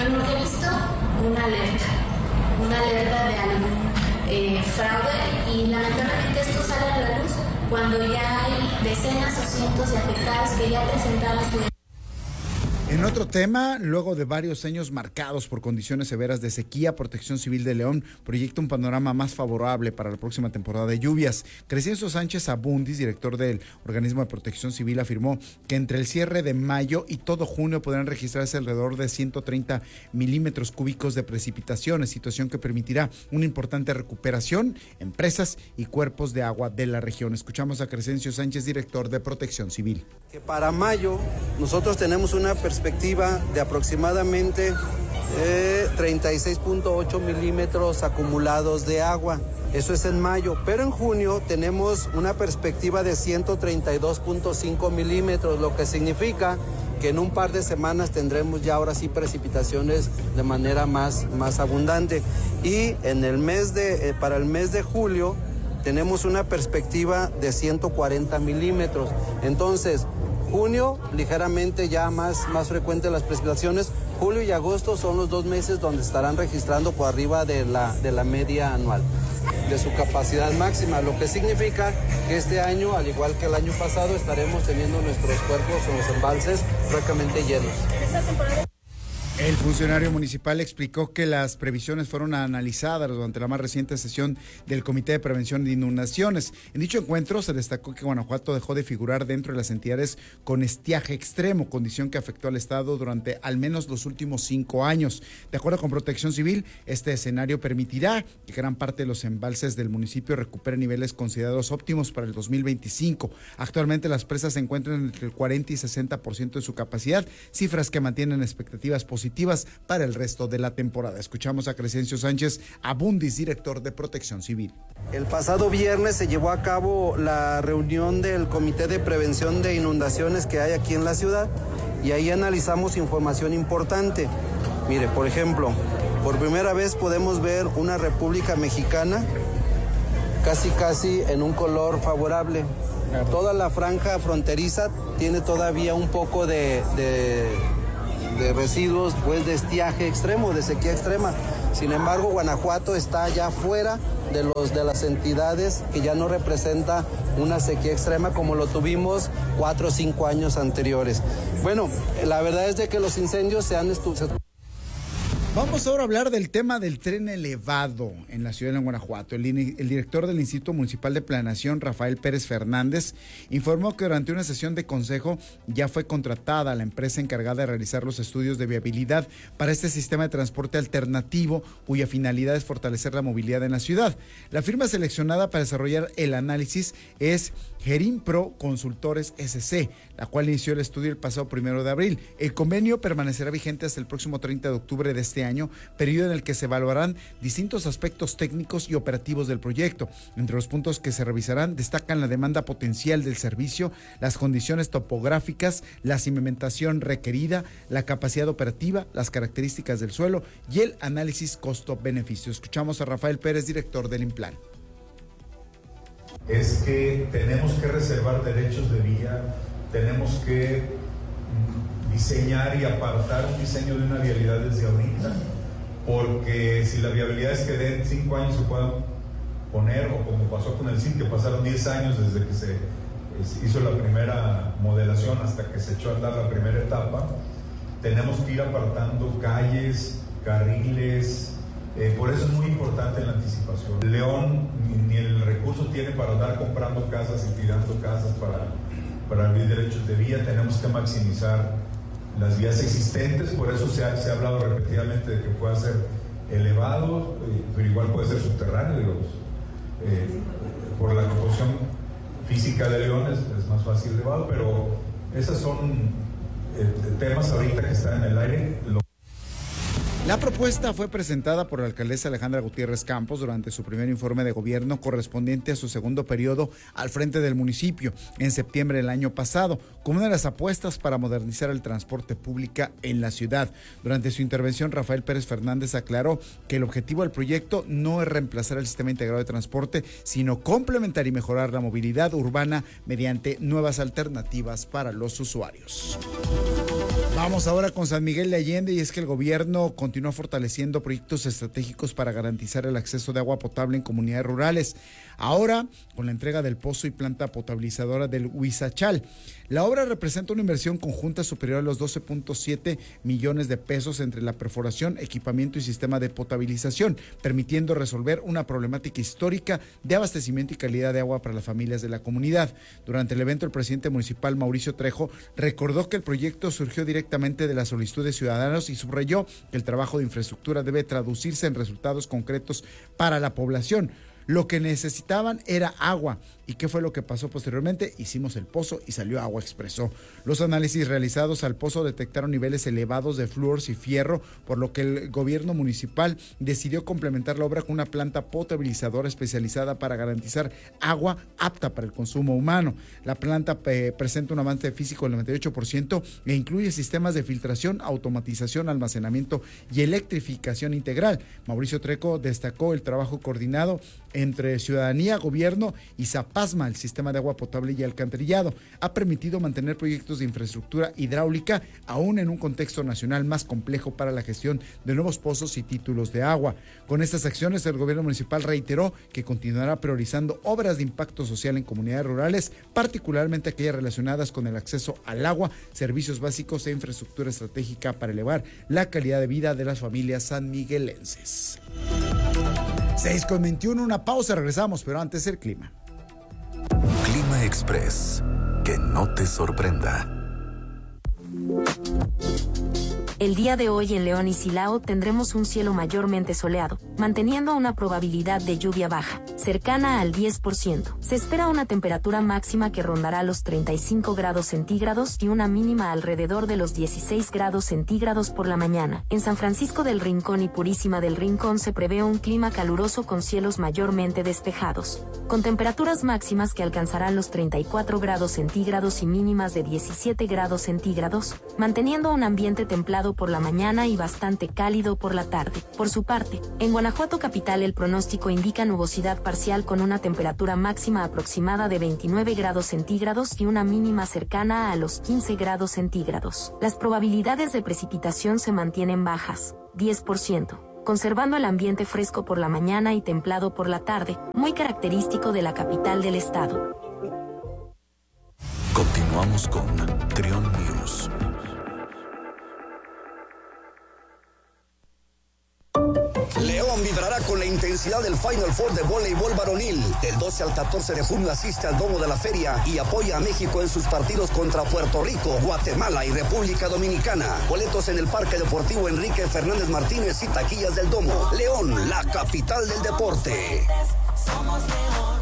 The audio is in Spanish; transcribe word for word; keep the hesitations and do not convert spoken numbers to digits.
yo nunca he visto una alerta, una alerta de algún eh, fraude, y lamentablemente esto sale a la luz cuando ya hay decenas o cientos de afectados que ya presentaron su... En otro tema, luego de varios años marcados por condiciones severas de sequía, Protección Civil de León proyecta un panorama más favorable para la próxima temporada de lluvias. Crescencio Sánchez Abundis, director del organismo de Protección Civil, afirmó que entre el cierre de mayo y todo junio podrán registrarse alrededor de ciento treinta milímetros cúbicos de precipitaciones, situación que permitirá una importante recuperación en presas y cuerpos de agua de la región. Escuchamos a Crescencio Sánchez, director de Protección Civil. Que para mayo nosotros tenemos una perspectiva de aproximadamente eh, treinta y seis punto ocho milímetros acumulados de agua. Eso es en mayo, pero en junio tenemos una perspectiva de ciento treinta y dos punto cinco milímetros, lo que significa que en un par de semanas tendremos ya ahora sí precipitaciones de manera más, más abundante. Y en el mes de, eh, para el mes de julio tenemos una perspectiva de ciento cuarenta milímetros. Entonces, junio, ligeramente ya más, más frecuente las precipitaciones. Julio y agosto son los dos meses donde estarán registrando por arriba de la, de la media anual, de su capacidad máxima, lo que significa que este año, al igual que el año pasado, estaremos teniendo nuestros cuerpos o los embalses prácticamente llenos. El funcionario municipal explicó que las previsiones fueron analizadas durante la más reciente sesión del Comité de Prevención de Inundaciones. En dicho encuentro se destacó que Guanajuato dejó de figurar dentro de las entidades con estiaje extremo, condición que afectó al estado durante al menos los últimos cinco años. De acuerdo con Protección Civil, este escenario permitirá que gran parte de los embalses del municipio recuperen niveles considerados óptimos para el dos mil veinticinco. Actualmente las presas se encuentran entre el cuarenta y sesenta por ciento de su capacidad, cifras que mantienen expectativas positivas positivas para el resto de la temporada. Escuchamos a Crescencio Sánchez Abundis, director de Protección Civil. El pasado viernes se llevó a cabo la reunión del Comité de Prevención de Inundaciones que hay aquí en la ciudad y ahí analizamos información importante. Mire, por ejemplo, por primera vez podemos ver una República Mexicana casi casi en un color favorable. Toda la franja fronteriza tiene todavía un poco de... de de residuos, pues de estiaje extremo, de sequía extrema. Sin embargo, Guanajuato está ya fuera de los de las entidades que ya no representa una sequía extrema como lo tuvimos cuatro o cinco años anteriores. Bueno, la verdad es de que los incendios se han estudiado. Vamos ahora a hablar del tema del tren elevado en la ciudad de Guanajuato. El, el director del Instituto Municipal de Planeación, Rafael Pérez Fernández, informó que durante una sesión de consejo ya fue contratada la empresa encargada de realizar los estudios de viabilidad para este sistema de transporte alternativo, cuya finalidad es fortalecer la movilidad en la ciudad. La firma seleccionada para desarrollar el análisis es Gerimpro Consultores S C, la cual inició el estudio el pasado primero de abril. El convenio permanecerá vigente hasta el próximo treinta de octubre de este año, periodo en el que se evaluarán distintos aspectos técnicos y operativos del proyecto. Entre los puntos que se revisarán destacan la demanda potencial del servicio, las condiciones topográficas, la cimentación requerida, la capacidad operativa, las características del suelo y el análisis costo-beneficio. Escuchamos a Rafael Pérez, director del IMPLAN. Es que tenemos que reservar derechos de vía, tenemos que diseñar y apartar un diseño de una vialidad desde ahorita, porque si la viabilidad es que de cinco años se puedan poner, o como pasó con el C I N, que pasaron diez años desde que se hizo la primera modelación hasta que se echó a andar la primera etapa, tenemos que ir apartando calles, carriles. Eh, por eso es muy importante la anticipación. León ni, ni el recurso tiene para andar comprando casas y tirando casas para, para abrir derechos de vía. Tenemos que maximizar las vías existentes, por eso se ha, se ha hablado repetidamente de que pueda ser elevado, eh, pero igual puede ser subterráneo, digamos. Eh, por la composición física de León es, es más fácil elevado, pero esos son eh, temas ahorita que están en el aire. Lo La propuesta fue presentada por la alcaldesa Alejandra Gutiérrez Campos durante su primer informe de gobierno correspondiente a su segundo periodo al frente del municipio en septiembre del año pasado, como una de las apuestas para modernizar el transporte público en la ciudad. Durante su intervención, Rafael Pérez Fernández aclaró que el objetivo del proyecto no es reemplazar el sistema integrado de transporte, sino complementar y mejorar la movilidad urbana mediante nuevas alternativas para los usuarios. Vamos ahora con San Miguel de Allende, y es que el gobierno continúa fortaleciendo proyectos estratégicos para garantizar el acceso de agua potable en comunidades rurales. Ahora, con la entrega del pozo y planta potabilizadora del Huizachal. La obra representa una inversión conjunta superior a los doce punto siete millones de pesos entre la perforación, equipamiento y sistema de potabilización, permitiendo resolver una problemática histórica de abastecimiento y calidad de agua para las familias de la comunidad. Durante el evento, el presidente municipal, Mauricio Trejo, recordó que el proyecto surgió directamente de la solicitud de ciudadanos y subrayó que el trabajo de infraestructura debe traducirse en resultados concretos para la población. Lo que necesitaban era agua. ¿Y qué fue lo que pasó posteriormente? Hicimos el pozo y salió agua, expresó. Los análisis realizados al pozo detectaron niveles elevados de flúors y fierro, por lo que el gobierno municipal decidió complementar la obra con una planta potabilizadora especializada para garantizar agua apta para el consumo humano. La planta eh, presenta un avance físico del noventa y ocho por ciento e incluye sistemas de filtración, automatización, almacenamiento y electrificación integral. Mauricio Trejo destacó el trabajo coordinado entre ciudadanía, gobierno y Zapasma, el sistema de agua potable y alcantarillado. Ha permitido mantener proyectos de infraestructura hidráulica aún en un contexto nacional más complejo para la gestión de nuevos pozos y títulos de agua. Con estas acciones, el gobierno municipal reiteró que continuará priorizando obras de impacto social en comunidades rurales, particularmente aquellas relacionadas con el acceso al agua, servicios básicos e infraestructura estratégica para elevar la calidad de vida de las familias sanmiguelenses. seis con veintiuno, una pausa, regresamos, pero antes el clima. Clima Express, que no te sorprenda. El día de hoy en León y Silao tendremos un cielo mayormente soleado, manteniendo una probabilidad de lluvia baja, cercana al diez por ciento. Se espera una temperatura máxima que rondará los treinta y cinco grados centígrados y una mínima alrededor de los dieciséis grados centígrados por la mañana. En San Francisco del Rincón y Purísima del Rincón se prevé un clima caluroso con cielos mayormente despejados, con temperaturas máximas que alcanzarán los treinta y cuatro grados centígrados y mínimas de diecisiete grados centígrados, manteniendo un ambiente templado por la mañana y bastante cálido por la tarde. Por su parte, en Guanajuato capital el pronóstico indica nubosidad parcial con una temperatura máxima aproximada de veintinueve grados centígrados y una mínima cercana a los quince grados centígrados. Las probabilidades de precipitación se mantienen bajas, diez por ciento, conservando el ambiente fresco por la mañana y templado por la tarde, muy característico de la capital del estado. Continuamos con Trión News. León vibrará con la intensidad del Final Four de voleibol varonil. Del doce al catorce de junio asiste al domo de la feria y apoya a México en sus partidos contra Puerto Rico, Guatemala y República Dominicana. Boletos en el Parque Deportivo Enrique Fernández Martínez y taquillas del domo. León, la capital del deporte. Somos León.